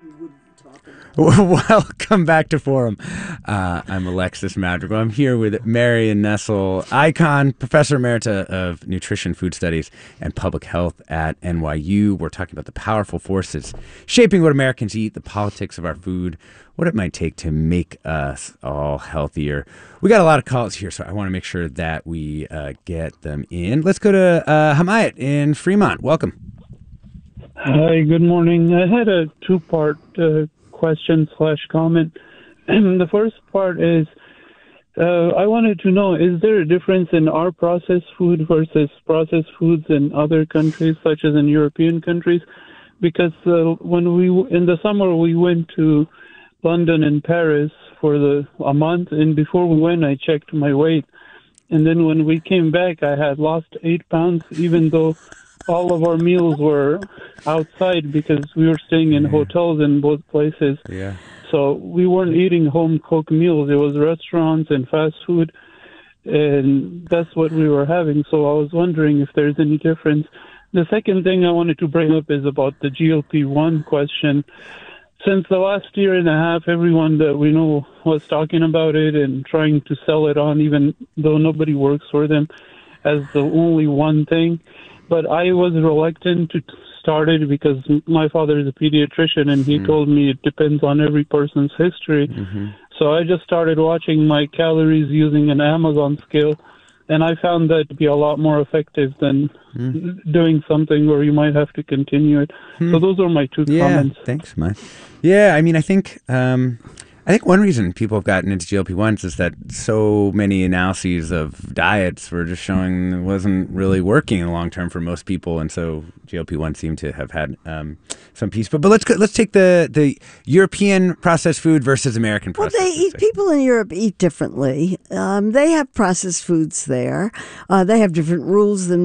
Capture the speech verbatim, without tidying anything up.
Welcome back to Forum. Uh, I'm Alexis Madrigal. I'm here with Marion Nestle, icon, Professor Emerita of Nutrition, Food Studies, and Public Health at N Y U. We're talking about the powerful forces shaping what Americans eat, the politics of our food, what it might take to make us all healthier. We got a lot of calls here, so I want to make sure that we uh, get them in. Let's go to uh, Hamayat in Fremont. Welcome. Hi, good morning. I had a two-part uh, question slash comment. The first part is, uh, I wanted to know, is there a difference in our processed food versus processed foods in other countries, such as in European countries? Because uh, when we, in the summer, we went to London and Paris for the a month, and before we went, I checked my weight. And then when we came back, I had lost eight pounds, even though all of our meals were outside because we were staying in hotels in both places. Yeah. So we weren't eating home-cooked meals. It was restaurants and fast food, and that's what we were having. So I was wondering if there's any difference. The second thing I wanted to bring up is about the G L P one question. Since the last year and a half, everyone that we know was talking about it and trying to sell it on, even though nobody works for them, as the only one thing. But I was reluctant to start it because my father is a pediatrician, and he mm. told me it depends on every person's history. Mm-hmm. So I just started watching my calories using an Amazon scale, and I found that to be a lot more effective than mm. doing something where you might have to continue it. Mm. So those are my two yeah, comments. Thanks, Mike. Yeah, I mean, I think... Um I think one reason people have gotten into G L P ones is that so many analyses of diets were just showing it wasn't really working in the long term for most people, and so G L P ones seem to have had um, some piece. But but let's go, let's take the the European processed food versus American processed. Well, they food. eat. People in Europe eat differently. Um, they have processed foods there. Uh, they have different rules than